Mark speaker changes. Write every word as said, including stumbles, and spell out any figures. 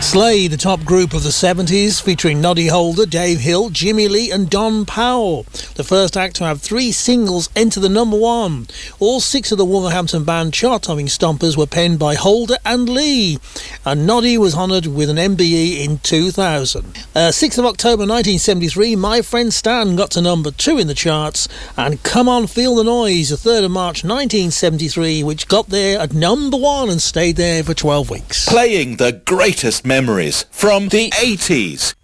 Speaker 1: Slade, the top group of the seventies, featuring Noddy Holder, Dave Hill, Jimmy Lee and Don Powell. The first act to have three singles enter the number one. All six of the Wolverhampton band chart-topping stompers were penned by Holder and Lee. And Noddy was honoured with an M B E in two thousand. Uh, sixth of October nineteen seventy-three, My Friend Stan got to number two in the charts. And Come On Feel the Noise, the third of March nineteen seventy-three, which got there at number one and stayed there for twelve weeks.
Speaker 2: Playing the greatest memories from the eighties.